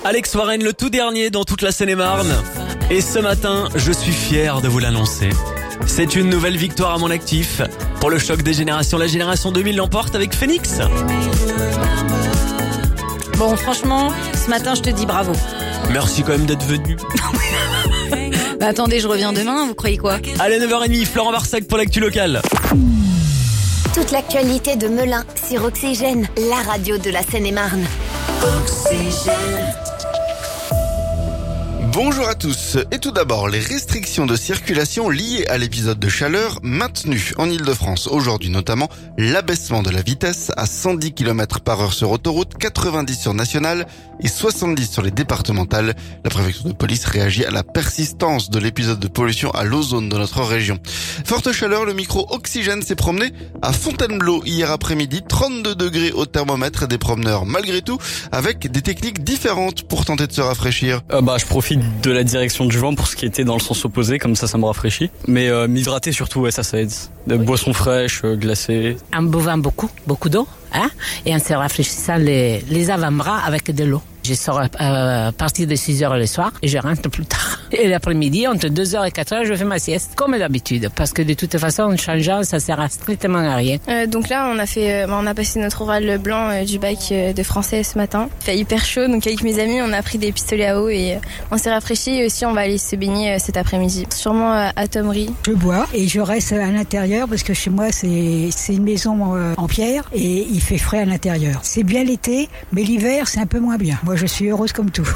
Alex Warren, le tout dernier dans toute la Seine-et-Marne. Et ce matin, je suis fier de vous l'annoncer. C'est une nouvelle victoire à mon actif. Pour le choc des générations, la génération 2000 l'emporte avec Phoenix. Bon, franchement, ce matin, je te dis bravo. Merci quand même d'être venu. Bah attendez, je reviens demain, vous croyez quoi? Allez, 9h30, Florent Barsac pour l'actu locale. Toute l'actualité de Melun sur Oxygène, la radio de la Seine-et-Marne. Oxygène. Bonjour à tous. Et tout d'abord, les restrictions de circulation liées à l'épisode de chaleur maintenues en Ile-de-France. Aujourd'hui notamment, l'abaissement de la vitesse à 110 km/h sur autoroute, 90 sur nationale et 70 sur les départementales. La préfecture de police réagit à la persistance de l'épisode de pollution à l'ozone de notre région. Forte chaleur, le micro Oxygène s'est promené à Fontainebleau hier après-midi. 32 degrés au thermomètre et des promeneurs malgré tout avec des techniques différentes pour tenter de se rafraîchir. Je profite de la direction du vent pour ce qui était dans le sens opposé, comme ça me rafraîchit. Mais m'hydrater surtout, ouais, ça aide. De boissons fraîches, glacées. En buvant beaucoup d'eau, et en se rafraîchissant les avant-bras avec de l'eau. Je sors à partir de 6h le soir et je rentre plus tard. Et l'après-midi, entre 2h et 4h, je fais ma sieste, comme d'habitude. Parce que de toute façon, en changeant, ça sert strictement à rien. Donc là, on a passé notre oral blanc du bac de français ce matin. Il fait hyper chaud, donc avec mes amis, on a pris des pistolets à eau et on s'est rafraîchi. Et aussi, on va aller se baigner cet après-midi. Sûrement à Thomery. Je bois et je reste à l'intérieur parce que chez moi, c'est une maison en pierre et il fait frais à l'intérieur. C'est bien l'été, mais l'hiver, c'est un peu moins bien. Moi, je suis heureuse comme tout.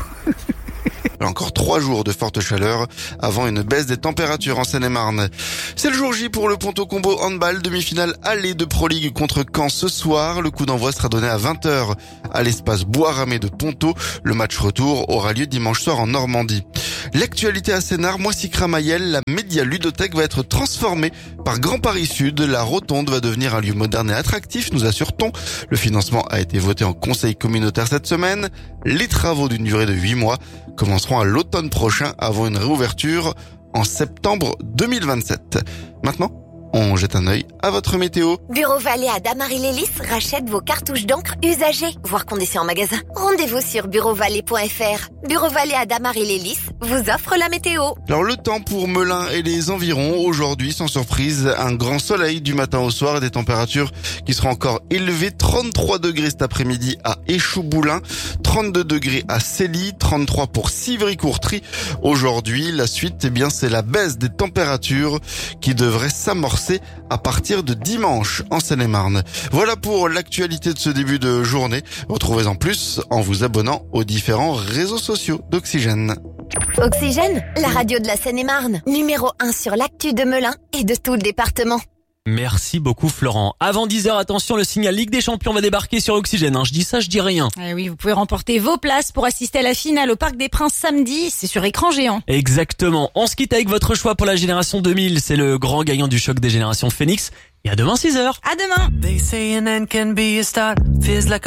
Encore 3 jours de forte chaleur avant une baisse des températures en Seine-et-Marne. C'est le jour J pour le Ponto Combo Handball, demi-finale aller de Pro League contre Caen ce soir. Le coup d'envoi sera donné à 20h à l'espace Bois-Ramé de Ponto. Le match retour aura lieu dimanche soir en Normandie. L'actualité à Sénart, Moissy-Cramayel, la média ludothèque va être transformée par Grand Paris Sud. La rotonde va devenir un lieu moderne et attractif, nous assure-t-on. Le financement a été voté en conseil communautaire cette semaine. Les travaux d'une durée de 8 mois commenceront à l'automne prochain avant une réouverture en septembre 2027. Maintenant, on jette un œil à votre météo. Bureau Vallée à Damary-les-Lys rachète vos cartouches d'encre usagées, voire conditions en magasin. Rendez-vous sur bureauvalet.fr. Bureau Vallée à Damary-les-Lys vous offre la météo. Alors le temps pour Melun et les environs. Aujourd'hui, sans surprise, un grand soleil du matin au soir et des températures qui seront encore élevées. 33 degrés cet après-midi à Échouboulin, 32 degrés à Cély, 33 pour Civry-Courtry. Aujourd'hui, la suite, c'est la baisse des températures qui devrait s'amorcer à partir de dimanche en Seine-et-Marne. Voilà pour l'actualité de ce début de journée. Retrouvez-en plus en vous abonnant aux différents réseaux sociaux d'Oxygène. Oxygène, la radio de la Seine-et-Marne. Numéro 1 sur l'actu de Melun et de tout le département. Merci beaucoup Florent. Avant 10h, attention, le signal Ligue des Champions va débarquer sur Oxygène. Je dis ça, je dis rien. Eh oui, vous pouvez remporter vos places pour assister à la finale au Parc des Princes samedi. C'est sur écran géant. Exactement. On se quitte avec votre choix pour la génération 2000. C'est le grand gagnant du choc des générations Phoenix. Et à demain 6h. À demain. They say an end can be a start. Feels like a